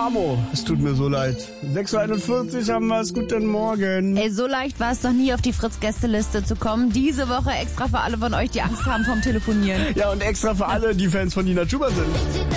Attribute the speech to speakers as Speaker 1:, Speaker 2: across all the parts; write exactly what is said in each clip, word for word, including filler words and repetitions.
Speaker 1: Mamo, es tut mir so leid. sechs Uhr einundvierzig haben wir es. Guten Morgen.
Speaker 2: Ey, so leicht war es doch nie, auf die Fritz-Gästeliste zu kommen. Diese Woche extra für alle von euch, die Angst haben vom Telefonieren.
Speaker 1: Ja, und extra für alle, die Fans von Nina Chuba sind.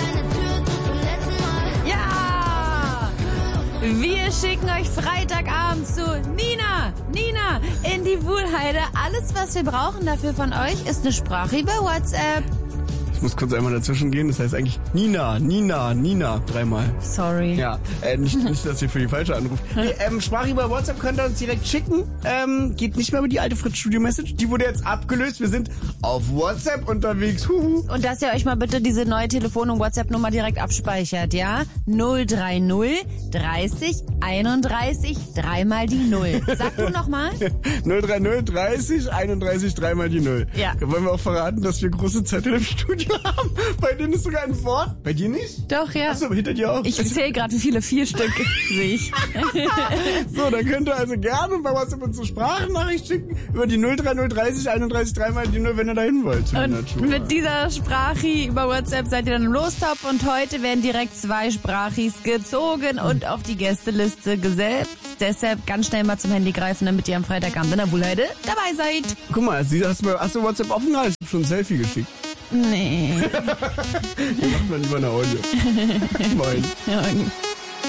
Speaker 2: Ja! Wir schicken euch Freitagabend zu Nina, Nina in die Wuhlheide. Alles, was wir brauchen dafür von euch, ist eine Sprache über WhatsApp.
Speaker 1: Ich muss kurz einmal dazwischen gehen. Das heißt eigentlich Nina, Nina, Nina. Dreimal.
Speaker 2: Sorry.
Speaker 1: Ja, äh, nicht, nicht, dass ihr für die falsche anruft. Nee, ähm, Sprache über WhatsApp könnt ihr uns direkt schicken. Ähm, geht nicht mehr über die alte Fritz-Studio-Message. Die wurde jetzt abgelöst. Wir sind auf WhatsApp unterwegs. Huhu.
Speaker 2: Und dass ihr euch mal bitte diese neue Telefon- und WhatsApp-Nummer direkt abspeichert, ja? null drei null dreißig einunddreißig dreimal die Null. Sag du nochmal.
Speaker 1: null drei null dreißig einunddreißig dreimal die Null.
Speaker 2: Ja.
Speaker 1: Da wollen wir auch verraten, dass wir große Zettel im Studio haben. Bei denen ist sogar ein Wort. Bei dir nicht?
Speaker 2: Doch, ja.
Speaker 1: Achso, hinter dir auch.
Speaker 2: Ich zähle gerade, wie viele vier Stück sehe ich.
Speaker 1: So, dann könnt ihr also gerne bei WhatsApp uns eine Sprachnachricht schicken über die null drei null dreißig einunddreißig dreimal die Null, wenn ihr dahin wollt.
Speaker 2: Und mit dieser Sprachi über WhatsApp seid ihr dann im Lostopf und heute werden direkt zwei Sprachis gezogen und auf die Gästeliste gesetzt. Deshalb ganz schnell mal zum Handy greifen, damit ihr am Freitagabend in der Wuhlheide dabei seid.
Speaker 1: Guck mal, hast du, hast du WhatsApp offen gehalten? Ich hab schon ein Selfie geschickt.
Speaker 2: Nee.
Speaker 1: Ihr macht mal lieber eine Audio. Moin.
Speaker 2: Ja.